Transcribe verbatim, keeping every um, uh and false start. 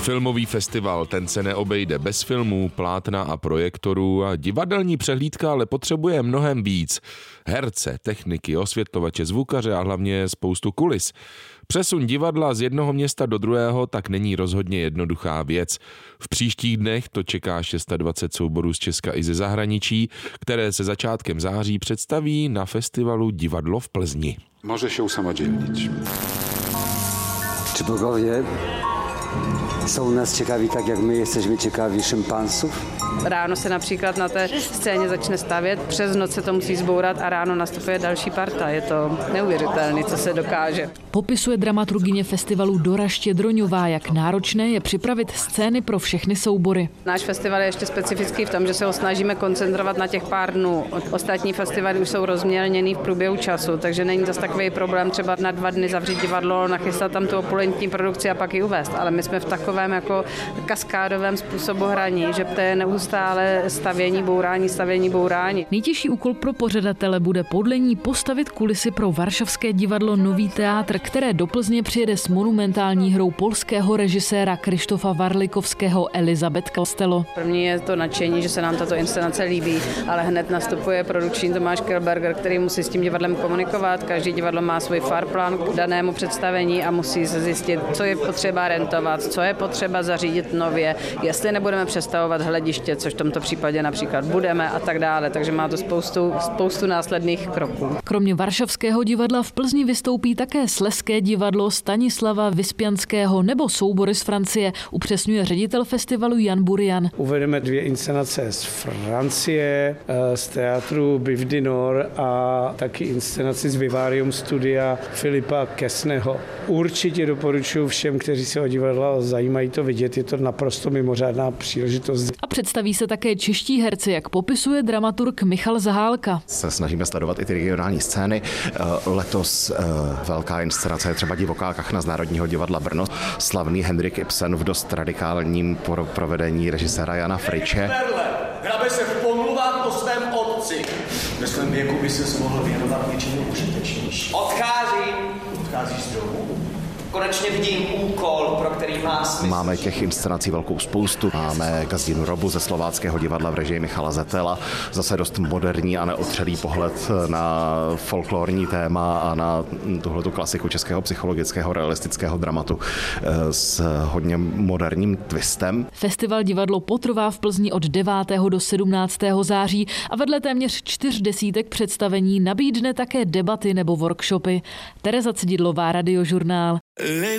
Filmový festival, ten se neobejde bez filmů, plátna a projektorů a divadelní přehlídka ale potřebuje mnohem víc. Herce, techniky, osvětlovače, zvukaře a hlavně spoustu kulis. Přesun divadla z jednoho města do druhého tak není rozhodně jednoduchá věc. V příštích dnech to čeká dvacet šest souborů z Česka i ze zahraničí, které se začátkem září představí na festivalu Divadlo v Plzni. Może się usamodzielnić. Czy bogowie jsou u nás ciekawi tak, jak my jesteśmy ciekawi szympansów? Ráno se například na té scéně začne stavět, přes noc se to musí zbourat a ráno nastupuje další parta. Je to neuvěřitelné, co se dokáže. Popisuje dramaturgyně festivalu Dora Štědroňová, jak náročné je připravit scény pro všechny soubory. Náš festival je ještě specifický v tom, že se ho snažíme koncentrovat na těch pár dnů. Ostatní festivaly už jsou rozmělněný v průběhu času, takže není to takový problém třeba na dva dny zavřít divadlo, nachystat tam tu opulentní produkci a pak ji uvést. Ale my jsme v takovém jako kaskádovém způsobu hraní, že to je neustále stavění, bourání, stavění, bourání. Nejtěžší úkol pro pořadatele bude podle ní postavit kulisy pro varšavské divadlo Nový teátr, které do Plzně přijede s monumentální hrou polského režiséra Krzysztofa Warlikowskiego Elizabeth Costello. První je to nadšení, že se nám tato inscenace líbí, ale hned nastupuje produkční Tomáš Kelberger, který musí s tím divadlem komunikovat. Každý divadlo má svůj farplan k danému představení a musí se zjistit, co je potřeba rentovat, co je potřeba zařídit nově, jestli nebudeme přestavovat hlediště, což v tomto případě například budeme a tak dále. Takže má to spoustu, spoustu následných kroků. Kromě Varšavského divadla v Plzni vystoupí také Slezské divadlo Stanislava Vyspianského nebo soubory z Francie, upřesňuje ředitel festivalu Jan Burian. Uvedeme dvě inscenace z Francie, z teátru Biv du Nord a taky inscenaci z Vivarium studia Filipa Kesneho. Určitě doporučuji všem, kteří se o divadla zajímají, to vidět, je to naprosto mimořádná příležitost. A představí se také čeští herci, jak popisuje dramaturg Michal Zahálka. Se snažíme sledovat i ty regionální scény. Letos velká inscenace je třeba Divoká kachna z Národního divadla Brno. Slavný Henrik Ibsen v dost radikálním provedení režiséra Jana Friče. Hrabe se v pomluvách o svém otci. Ve svém věku by se mohl věnovat něčemu užitečnější. Odchází. Odcházíš z domu? Konečně vidím úkol, pro který má smysl. Máme těch inscenací velkou spoustu. Máme Gazdinu Robu ze Slováckého divadla v režii Michala Zetela. Zase dost moderní a neotřelý pohled na folklorní téma a na tuhletu klasiku českého psychologického realistického dramatu s hodně moderním twistem. Festival Divadlo potrvá v Plzni od devátého do sedmnáctého září a vedle téměř čtyř desítek představení nabídne také debaty nebo workshopy. Tereza Cididlová, Radiožurnál.